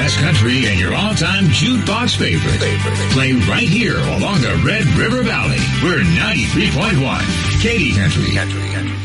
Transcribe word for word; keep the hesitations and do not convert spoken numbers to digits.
bluegrass country and your all-time jukebox favorite. Play right here along the Red River Valley. We're ninety-three point one, Katy Country. Country, country.